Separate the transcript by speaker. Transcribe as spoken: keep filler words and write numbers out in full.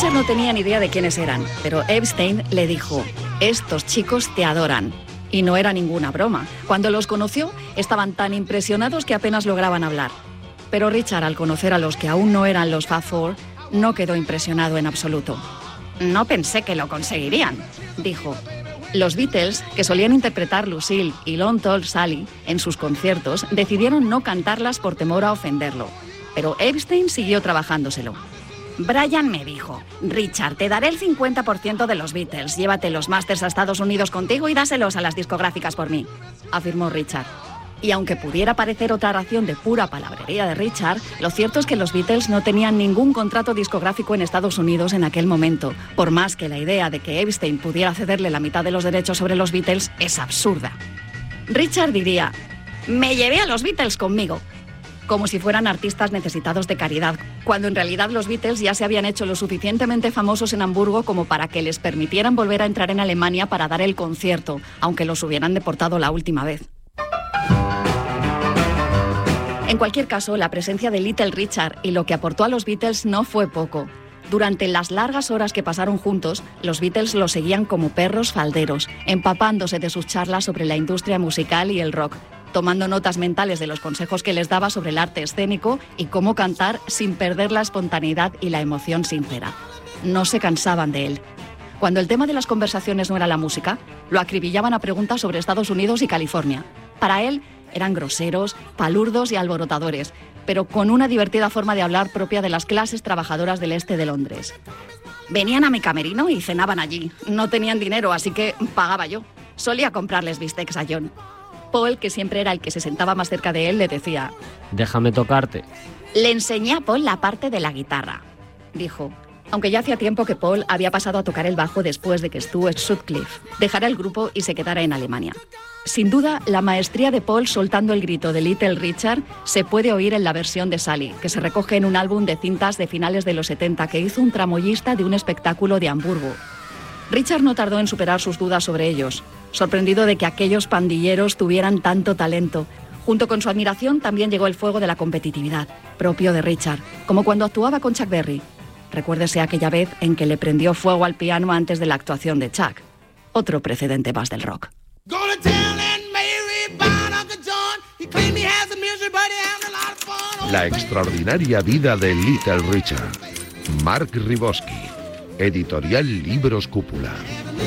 Speaker 1: Richard no tenía ni idea de quiénes eran, pero Epstein le dijo: estos chicos te adoran. Y no era ninguna broma. Cuando los conoció, estaban tan impresionados que apenas lograban hablar. Pero Richard, al conocer a los que aún no eran los Fab Four, no quedó impresionado en absoluto. No pensé que lo conseguirían, dijo. Los Beatles, que solían interpretar Lucille y Long Tall Sally en sus conciertos, decidieron no cantarlas por temor a ofenderlo. Pero Epstein siguió trabajándoselo. Brian me dijo: Richard, te daré el cincuenta por ciento de los Beatles, llévate los másters a Estados Unidos contigo y dáselos a las discográficas por mí, afirmó Richard. Y aunque pudiera parecer otra ración de pura palabrería de Richard, lo cierto es que los Beatles no tenían ningún contrato discográfico en Estados Unidos en aquel momento, por más que la idea de que Epstein pudiera cederle la mitad de los derechos sobre los Beatles es absurda. Richard diría: me llevé a los Beatles conmigo, como si fueran artistas necesitados de caridad, cuando en realidad los Beatles ya se habían hecho lo suficientemente famosos en Hamburgo como para que les permitieran volver a entrar en Alemania para dar el concierto, aunque los hubieran deportado la última vez. En cualquier caso, la presencia de Little Richard y lo que aportó a los Beatles no fue poco. Durante las largas horas que pasaron juntos, los Beatles lo seguían como perros falderos, empapándose de sus charlas sobre la industria musical y el rock, tomando notas mentales de los consejos que les daba sobre el arte escénico y cómo cantar sin perder la espontaneidad y la emoción sincera. No se cansaban de él. Cuando el tema de las conversaciones no era la música, lo acribillaban a preguntas sobre Estados Unidos y California. Para él, eran groseros, palurdos y alborotadores, pero con una divertida forma de hablar propia de las clases trabajadoras del este de Londres. Venían a mi camerino y cenaban allí. No tenían dinero, así que pagaba yo. Solía comprarles bistecs a John. Paul, que siempre era el que se sentaba más cerca de él, le decía:
Speaker 2: déjame tocarte.
Speaker 1: Le enseñé a Paul la parte de la guitarra, dijo, aunque ya hacía tiempo que Paul había pasado a tocar el bajo después de que Stuart Sutcliffe dejara el grupo y se quedara en Alemania. Sin duda, la maestría de Paul soltando el grito de Little Richard se puede oír en la versión de Sally, que se recoge en un álbum de cintas de finales de los setenta que hizo un tramoyista de un espectáculo de Hamburgo. Richard no tardó en superar sus dudas sobre ellos, sorprendido de que aquellos pandilleros tuvieran tanto talento. Junto con su admiración también llegó el fuego de la competitividad, propio de Richard, como cuando actuaba con Chuck Berry. Recuérdese aquella vez en que le prendió fuego al piano antes de la actuación de Chuck. Otro precedente más del rock.
Speaker 3: La extraordinaria vida de Little Richard. Mark Ribowski. Editorial Libros Cúpula.